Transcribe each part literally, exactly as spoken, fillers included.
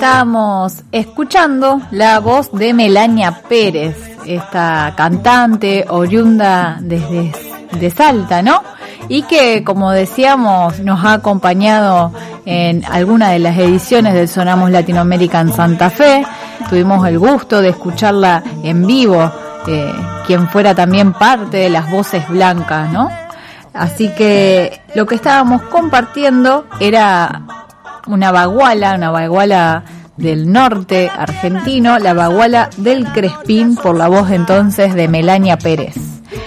Estábamos escuchando la voz de Melania Pérez, esta cantante oriunda desde de Salta, ¿no? Y que, como decíamos, nos ha acompañado en alguna de las ediciones del Sonamos Latinoamérica en Santa Fe. Tuvimos el gusto de escucharla en vivo, eh, quien fuera también parte de las Voces Blancas, ¿no? Así que lo que estábamos compartiendo era una baguala, una baguala del norte argentino, la baguala del Crespín, por la voz entonces de Melania Pérez.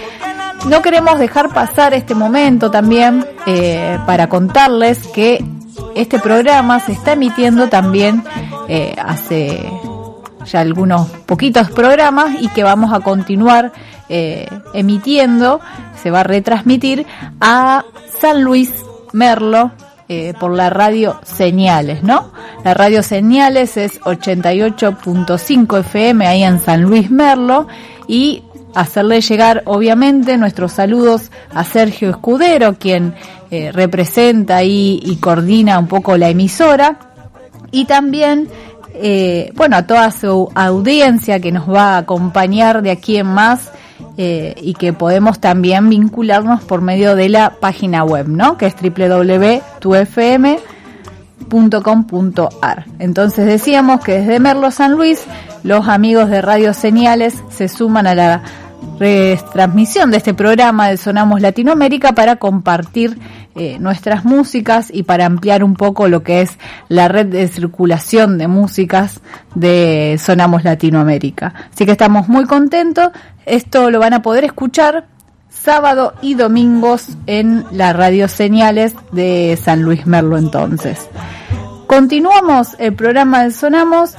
No queremos dejar pasar este momento también eh, para contarles que este programa se está emitiendo también eh, hace ya algunos poquitos programas y que vamos a continuar eh, emitiendo, se va a retransmitir a San Luis Merlo, Eh, por la radio Señales, ¿no? La radio Señales es ochenta y ocho punto cinco F M ahí en San Luis Merlo, y hacerle llegar obviamente nuestros saludos a Sergio Escudero, quien eh, representa y, y coordina un poco la emisora, y también eh, bueno, a toda su audiencia que nos va a acompañar de aquí en más. Eh, y que podemos también vincularnos por medio de la página web, ¿no? Que es doble u doble u doble u punto tu f m punto com punto a r. Entonces decíamos que desde Merlo San Luis los amigos de Radio Señales se suman a la retransmisión de este programa de Sonamos Latinoamérica para compartir eh, nuestras músicas y para ampliar un poco lo que es la red de circulación de músicas de Sonamos Latinoamérica. Así que estamos muy contentos. Esto lo van a poder escuchar sábado y domingos en la Radio Señales de San Luis Merlo entonces. Continuamos el programa de Sonamos.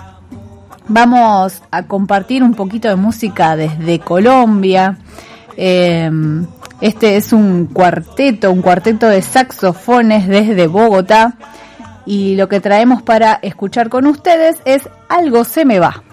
Vamos a compartir un poquito de música desde Colombia. Eh, este es un cuarteto, un cuarteto de saxofones desde Bogotá. Y lo que traemos para escuchar con ustedes es Algo se me va.